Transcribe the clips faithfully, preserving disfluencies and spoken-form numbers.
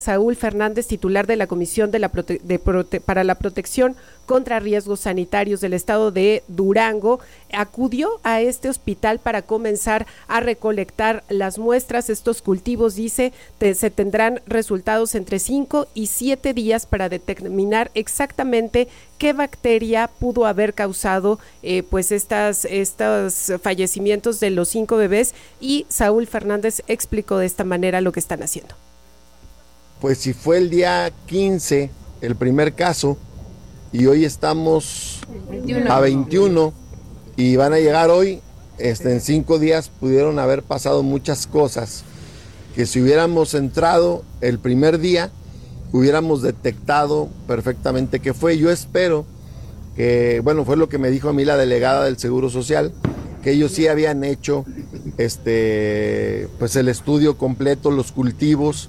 Saúl Fernández, titular de la Comisión de la Prote- de Prote- para la Protección contra Riesgos Sanitarios del Estado de Durango, acudió a este hospital para comenzar a recolectar las muestras. Estos cultivos, dice, te, se tendrán resultados entre cinco y siete días para determinar exactamente qué bacteria pudo haber causado eh, pues estas, estos fallecimientos de los cinco bebés, y Saúl Fernández explicó de esta manera lo que están haciendo. Pues si fue el día quince el primer caso y hoy estamos veintiuno. A veintiuno y van a llegar hoy, este, en cinco días pudieron haber pasado muchas cosas que si hubiéramos entrado el primer día hubiéramos detectado perfectamente qué fue. Yo espero que, bueno, fue lo que me dijo a mí la delegada del Seguro Social, que ellos sí habían hecho este, pues el estudio completo, los cultivos.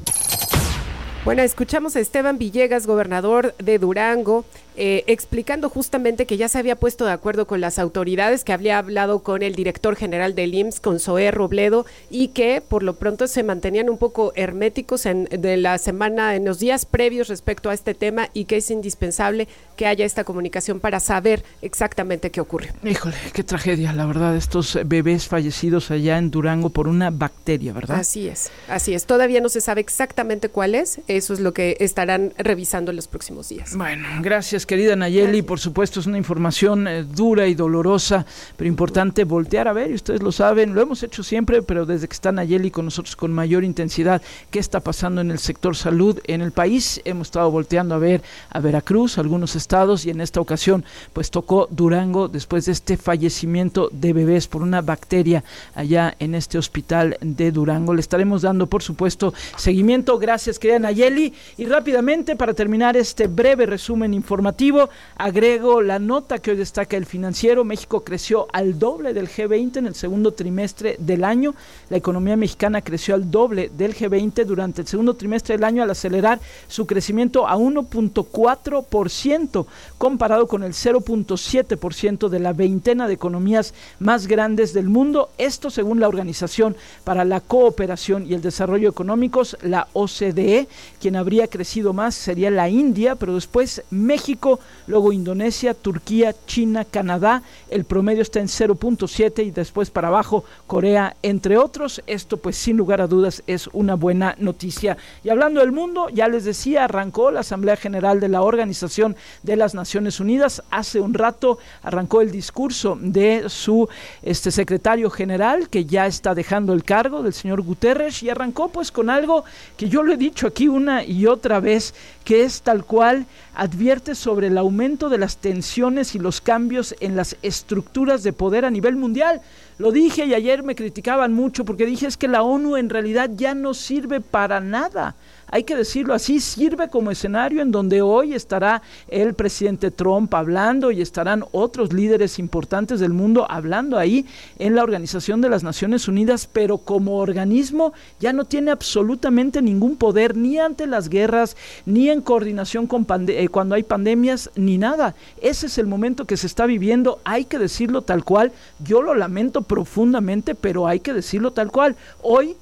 Bueno, escuchamos a Esteban Villegas, gobernador de Durango, eh, explicando justamente que ya se había puesto de acuerdo con las autoridades, que había hablado con el director general del I M S S, con Zoé Robledo, y que por lo pronto se mantenían un poco herméticos en, de la semana, en los días previos respecto a este tema, y que es indispensable que haya esta comunicación para saber exactamente qué ocurrió. Híjole, qué tragedia, la verdad, estos bebés fallecidos allá en Durango por una bacteria, ¿verdad? Así es, así es. Todavía no se sabe exactamente cuál es. Eso es lo que estarán revisando en los próximos días. Bueno, gracias, querida Nayeli. Gracias. Por supuesto, es una información eh, dura y dolorosa, pero importante voltear a ver, y ustedes lo saben, lo hemos hecho siempre, pero desde que está Nayeli con nosotros con mayor intensidad, qué está pasando en el sector salud en el país. Hemos estado volteando a ver a Veracruz, algunos estados, y en esta ocasión pues tocó Durango después de este fallecimiento de bebés por una bacteria allá en este hospital de Durango. Le estaremos dando, por supuesto, seguimiento. Gracias, querida Nayeli. Y rápidamente, para terminar este breve resumen informativo, agrego la nota que hoy destaca el Financiero. México creció al doble del G veinte en el segundo trimestre del año. La economía mexicana creció al doble del G veinte durante el segundo trimestre del año, al acelerar su crecimiento a uno punto cuatro por ciento, comparado con el cero punto siete por ciento de la veintena de economías más grandes del mundo. Esto según la Organización para la Cooperación y el Desarrollo Económicos, la O C D E. Quien habría crecido más sería la India, pero después México, luego Indonesia, Turquía, China, Canadá. El promedio está en cero punto siete y después para abajo Corea, entre otros. Esto pues sin lugar a dudas es una buena noticia. Y hablando del mundo, ya les decía, arrancó la Asamblea General de la Organización de las Naciones Unidas. Hace un rato arrancó el discurso de su este secretario general, que ya está dejando el cargo, del señor Guterres, y arrancó pues con algo que yo lo he dicho aquí una y otra vez, que es tal cual, advierte sobre el aumento de las tensiones y los cambios en las estructuras de poder a nivel mundial. Lo dije y ayer me criticaban mucho porque dije es que la ONU en realidad ya no sirve para nada. Hay que decirlo así, sirve como escenario en donde hoy estará el presidente Trump hablando y estarán otros líderes importantes del mundo hablando ahí en la Organización de las Naciones Unidas, pero como organismo ya no tiene absolutamente ningún poder, ni ante las guerras, ni en coordinación con pande- eh, cuando hay pandemias, ni nada. Ese es el momento que se está viviendo, hay que decirlo tal cual. Yo lo lamento profundamente, pero hay que decirlo tal cual. Hoy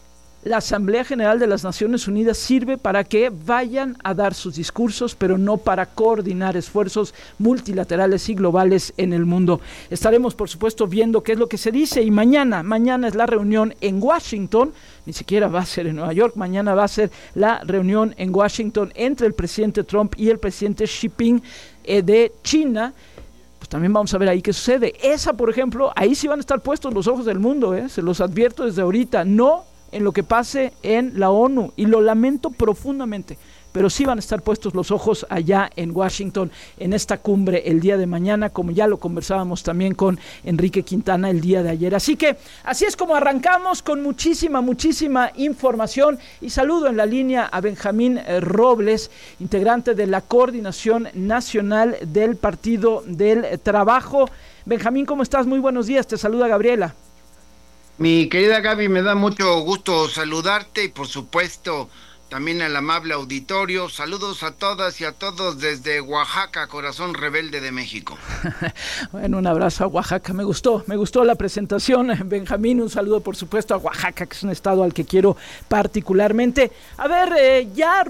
la Asamblea General de las Naciones Unidas sirve para que vayan a dar sus discursos, pero no para coordinar esfuerzos multilaterales y globales en el mundo. Estaremos, por supuesto, viendo qué es lo que se dice, y mañana, mañana es la reunión en Washington, ni siquiera va a ser en Nueva York, mañana va a ser la reunión en Washington entre el presidente Trump y el presidente Xi Jinping eh, de China. Pues también vamos a ver ahí qué sucede. Esa, por ejemplo, ahí sí van a estar puestos los ojos del mundo, ¿eh? Se los advierto desde ahorita, no en lo que pase en la ONU, y lo lamento profundamente, pero sí van a estar puestos los ojos allá en Washington, en esta cumbre el día de mañana, como ya lo conversábamos también con Enrique Quintana el día de ayer. Así que así es como arrancamos, con muchísima, muchísima información, y saludo en la línea a Benjamín Robles, integrante de la Coordinación Nacional del Partido del Trabajo. Benjamín, ¿cómo estás? Muy buenos días, te saluda Gabriela. Mi querida Gaby, me da mucho gusto saludarte y por supuesto también al amable auditorio. Saludos a todas y a todos desde Oaxaca, corazón rebelde de México. Bueno, un abrazo a Oaxaca, me gustó, me gustó la presentación, Benjamín, un saludo por supuesto a Oaxaca, que es un estado al que quiero particularmente. A ver, eh, ya